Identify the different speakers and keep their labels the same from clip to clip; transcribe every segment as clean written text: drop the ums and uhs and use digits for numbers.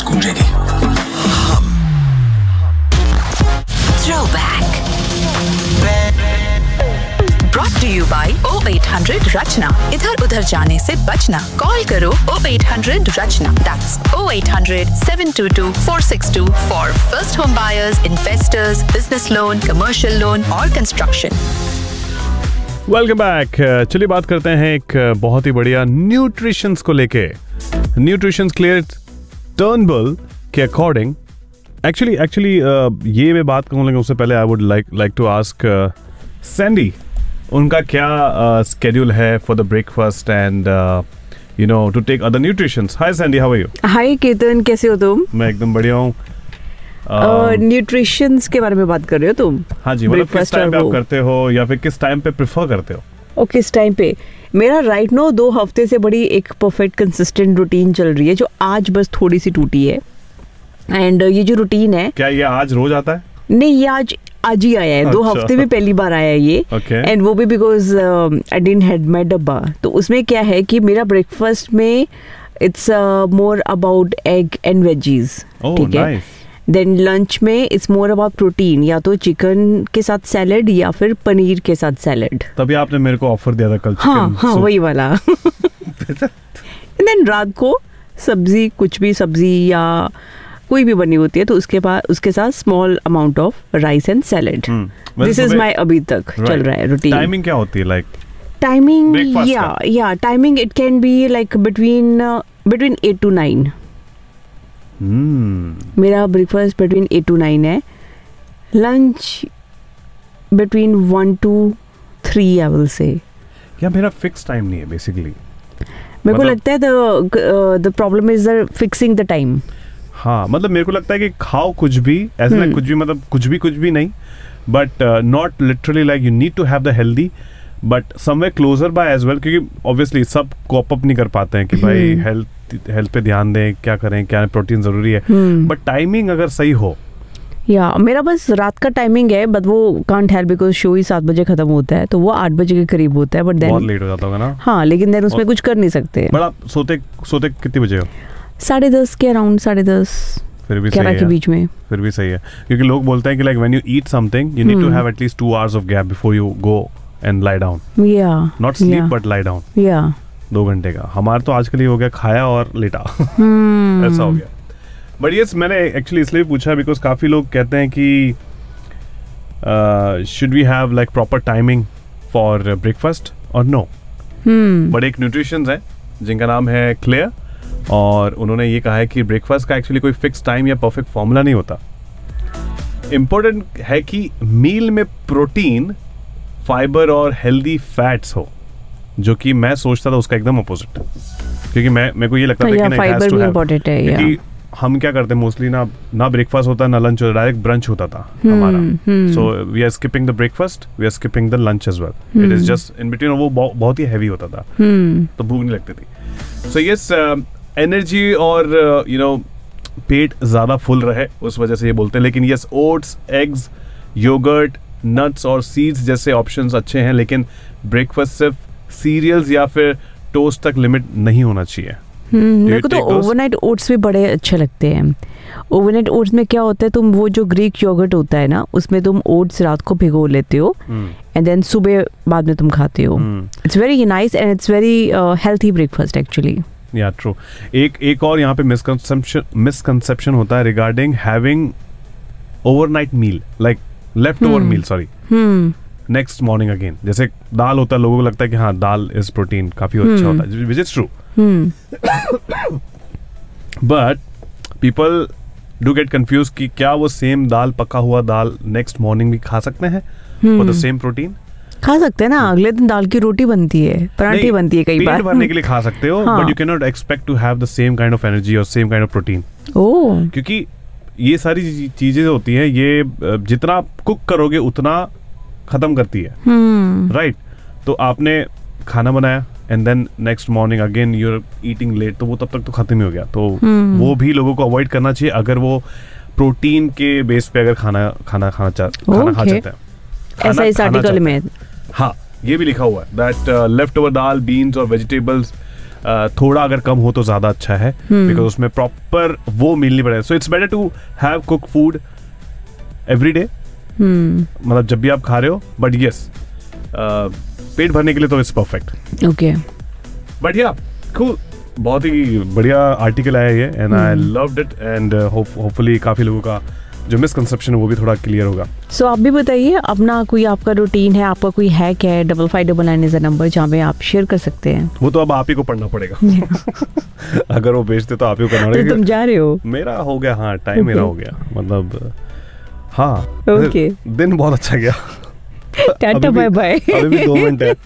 Speaker 1: गूंजेगी।
Speaker 2: Throwback. Brought to you by 0800 रचना। इधर उधर जाने से बचना। कॉल करो 0800 रचना। That's 0800 722 462 for first home buyers, investors, business loan, commercial loan और construction.
Speaker 3: Welcome back. चलिए बात करते हैं एक बहुत ही बढ़िया न्यूट्रिशंस को लेके। न्यूट्रिशंस क्लियर टर्नबुल के अकॉर्डिंग एक्चुअली ये मैं बात कहूँ लेकिन उससे पहले I would like to ask Sandy, उनका क्या स्केड्यूल है for the breakfast and you know to take other nutritions. Hi Sandy, how are you?
Speaker 4: हाय केतन, कैसे हो तुम?
Speaker 3: मैं एकदम बढ़िया हूँ।
Speaker 4: न्यूट्रिशंस के बारे में बात कर रहे हो तुम?
Speaker 3: हाँ जी, मतलब किस टाइम पे आप करते हो या फिर किस टाइम पे प्रेफर करते हो?
Speaker 4: और किस टाइम पे? मेरा राइट नो 2 हफ्ते से बड़ी एक परफेक्ट कंसिस्टेंट रूटीन चल रही है जो आज बस थोड़ी सी टूटी है। एंड ये जो रूटीन है,
Speaker 3: क्या ये आज रोज आता है?
Speaker 4: नहीं, ये आज ही आया है। 2 हफ्ते में पहली बार आया है ये। एंड वो भी because I didn't had my डब्बा। तो उसमें क्या है कि मेरा ब्रेकफास्ट में it's more about egg and veggies, ठीक है। देन लंच में इट्स मोर अबाउट प्रोटीन, या तो चिकन के साथ सैलेड या फिर पनीर के साथ सैलेड।
Speaker 3: तभी आपने मेरे को ऑफर दिया था कल चिकन।
Speaker 4: हाँ, वही वाला। देन रात को सब्जी, कुछ भी सब्जी या कोई भी बनी होती है तो उसके साथ small amount of rice and salad. This is my अभी तक चल रहा है रूटीन।
Speaker 3: टाइमिंग क्या होती है? लाइक
Speaker 4: टाइमिंग, या timing it can be like between 8 to 9। मेरा ब्रेकफास्ट बिटवीन 8 to 9 है। Lunch between 1 to 3 I will say.
Speaker 3: या मेरा फिक्स टाइम नहीं है बेसिकली।
Speaker 4: मेरे को लगता है the problem is the fixing the time.
Speaker 3: हाँ, मतलब मेरे को लगता है कि खाओ कुछ भी ऐसा कुछ भी, मतलब कुछ भी नहीं, but not literally like you need to have the healthy but somewhere closure bye as well, क्योंकि ऑब्वियसली सब कोप अप नहीं कर पाते हैं कि भाई हेल्थ पे ध्यान दें, क्या करें, क्या प्रोटीन जरूरी है, बट टाइमिंग अगर सही हो।
Speaker 4: या मेरा बस रात का टाइमिंग है, बट वो कांट हेल्प बिकॉज शो ही 7 बजे खत्म होता है तो वो 8 बजे के करीब होता है। बट देन
Speaker 3: बहुत लेट हो जाता होगा ना?
Speaker 4: हाँ, लेकिन देन उसमें कुछ कर नहीं सकते।
Speaker 3: बट आप सोते कितने बजे हो?
Speaker 4: 10:30 के अराउंड, 10:30
Speaker 3: फिर भी
Speaker 4: 11 के बीच में।
Speaker 3: फिर भी सही है, क्योंकि लोग बोलते हैं कि like when you eat something you need to have at least 2 hours of gap before you go and lie down. Not sleep but lie down. 2 घंटे का। हमारा तो आजकल ही हो गया खाया और लेटा। ऐसा हो गया। बट यस, मैंने एक्चुअली इसलिए पूछा बिकॉज काफी लोग कहते हैं कि should we have like proper timing for breakfast और नो। बट एक न्यूट्रिशंस है जिनका नाम है क्लेयर, और उन्होंने ये कहा है कि ब्रेकफास्ट का एक्चुअली कोई फिक्स टाइम या परफेक्ट फॉर्मूला नहीं होता। इंपॉर्टेंट है कि मील में प्रोटीन, फाइबर और हेल्दी फैट्स हो, जो कि मैं सोचता था उसका एकदम अपोजिट, क्योंकि मेरे को ये लगता था कि नहीं,
Speaker 4: फाइबर भी इम्पोर्टेंट है।
Speaker 3: क्योंकि हम क्या करते हैं मोस्टली ना ब्रेकफास्ट होता ना लंच होता, डायरेक्ट ब्रंच होता था हमारा। So we are skipping the breakfast, we are skipping the lunch as well. It is just in between. वो बहुत ही हैवी होता था तो भूख नहीं लगती थी। सो यस, एनर्जी और यू नो पेट ज्यादा फुल रहे उस वजह से ये बोलते हैं। लेकिन yes, oats, eggs, yogurt, nuts और सीड्स जैसे ऑप्शंस अच्छे हैं, लेकिन ब्रेकफास्ट सिर्फ सीरियल्स या फिर टोस्ट तक लिमिट नहीं होना चाहिए।
Speaker 4: मेरे को तो ओवरनाइट ओट्स भी बड़े अच्छे लगते हैं। ओवरनाइट ओट्स में क्या होता है, तुम वो जो ग्रीक योगर्ट होता है ना, उसमें तुम ओट्स रात को भिगो लेते हो एंड देन सुबह बाद में तुम खाते हो। It's very nice and it's very healthy breakfast actually.
Speaker 3: या ट्रू। एक और यहाँ पे मिसकंसेप्शन होता है रिगार्डिंग हैविंग ओवरनाइट मील, लाइक लेफ्ट ओवर मील, सॉरी, नेक्स्ट मॉर्निंग अगेन। जैसे दाल होता है, लोगों को लगता है कि हाँ दाल इज प्रोटीन, काफी अच्छा होता है, which is true. But people do get confuse कि क्या वो सेम दाल, पका हुआ दाल नेक्स्ट मॉर्निंग भी खा सकते हैं फॉर द सेम प्रोटीन?
Speaker 4: खा सकते हैं ना, अगले दिन दाल की रोटी बनती है, पराठे बनती है कई बार।
Speaker 3: पेट भरने के लिए खा सकते हो, but you can not expect to have the same kind of energy और सेम काइंड ऑफ प्रोटीन। क्योंकि ये सारी चीजें होती हैं, ये जितना कुक करोगे उतना खत्म करती है, राइट? तो आपने खाना बनाया and then next morning again you are eating late, तो वो तब तक तो खत्म ही हो गया। तो वो भी लोगों को अवॉइड करना चाहिए अगर वो प्रोटीन के बेस पे अगर खाना खा चाहते हैं।
Speaker 4: ऐसा इस आर्टिकल में,
Speaker 3: हाँ, ये भी लिखा हुआ है that left over dal, beans और वेजिटेबल्स थोड़ा अगर कम हो तो ज़्यादा अच्छा है, बिकॉज उसमें प्रॉपर वो मील नहीं पड़ेगा. So it's better to have cook food every day, मतलब जब भी आप खा रहे हो. बट यस, पेट भरने के लिए तो इट्स परफेक्ट.
Speaker 4: ओके,
Speaker 3: बट या कूल, बहुत ही बढ़िया आर्टिकल आया ये, and I loved it, and hopefully काफ़ी लोगों का जो मिसकंसेप्शन है वो भी थोड़ा क्लियर होगा.
Speaker 4: सो आप भी बताइए अपना कोई आपका रूटीन है, आपका कोई हैक है. 5599 इज अ नंबर जहाँ पे आप शेयर कर सकते हैं.
Speaker 3: वो तो अब आप ही को पढ़ना पड़ेगा. अगर वो भेजते तो आप ही को करना पड़ेगा.
Speaker 4: तो तुम जा रहे हो?
Speaker 3: मेरा हो गया, हाँ टाइम मेरा हो गया, मतलब हाँ.
Speaker 4: ओके,
Speaker 3: दिन बहुत अच्छा गया.
Speaker 4: Tata bye bye.
Speaker 3: अभी भी 2 मिनट है.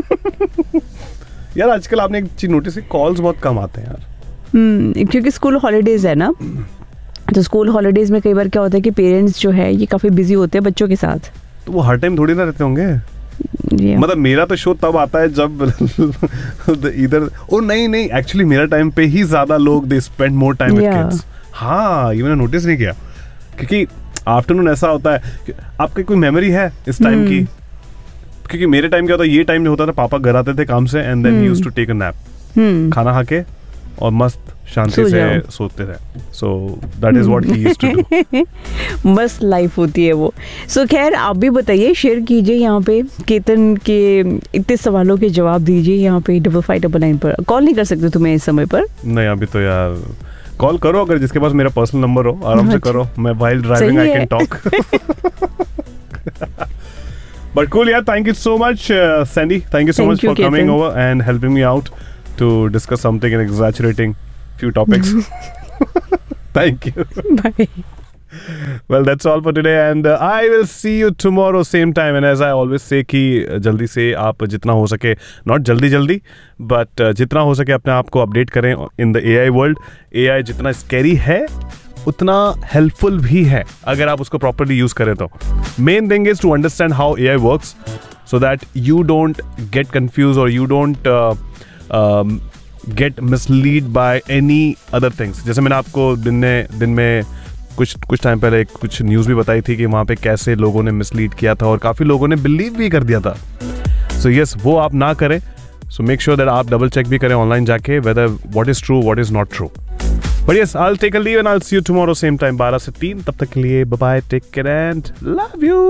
Speaker 3: यार आजकल आपने एक चीज नोटिस की, कॉल्स बहुत कम आते हैं यार.
Speaker 4: क्योंकि स्कूल हॉलीडेज है ना, तो स्कूल हॉलीडेज में कई बार क्या होता है कि पेरेंट्स जो है ये काफी बिजी होते हैं बच्चों के साथ.
Speaker 3: तो वो हर टाइम थोड़ी ना रहते होंगे. मतलब मेरा तो शो तब आता है जब इधर, ओ नहीं एक्चुअली मेरा टाइम पे ही ज्यादा लोग they spend more time with kids. हाँ, ये मैंने नोटिस नहीं किया, क्योंकि आफ्टरनून ऐसा होता है कि आपकी कोई मेमोरी है इस टाइम की. क्योंकि मेरे टाइम क्या होता है, ये टाइम जो होता था पापा घर आते थे काम से, and then used to take a nap, खाना खा के और मस्त शांति से सोते थे. So that is what he used to do.
Speaker 4: मस्त लाइफ होती है वो. सो खैर आप भी बताइए, शेयर कीजिए यहाँ पे. केतन के इतने सवालों के जवाब दीजिए यहाँ पे 5599 पर. कॉल नहीं कर सकते तुम्हें इस समय पर?
Speaker 3: नहीं अभी तो यार, कॉल करो अगर जिसके पास मेरा पर्सनल नंबर हो, आराम से करो. मैं while driving I can talk. But cool, yeah. Thank you so much, Sandy. Thank you so much for coming over and helping me out to discuss something and exaggerating few topics. Thank you.
Speaker 4: Bye.
Speaker 3: Well, that's all for today, and I will see you tomorrow same time. And as I always say कि जल्दी से आप जितना हो सके, not जल्दी but जितना हो सके अपने आप को अपडेट करें in the AI world. AI जितना स्कैरी है उतना हेल्पफुल भी है अगर आप उसको प्रॉपर्ली यूज करें तो. Main thing is to understand how AI works so that you don't get confuse और you don't get mislead by any other things. जैसे मैंने आपको दिन में कुछ टाइम पहले कुछ न्यूज़ भी बताई थी कि वहाँ पे कैसे लोगों ने मिसलीड किया था और काफ़ी लोगों ने बिलीव भी कर दिया था. सो यस, वो आप ना करें. सो मेक श्योर दैट आप डबल चेक भी करें ऑनलाइन जाके weather what is true what is not true. But yes, I'll take a leave and I'll see you tomorrow same time 12 से 3. तब तक के लिए bye bye, take care and love you.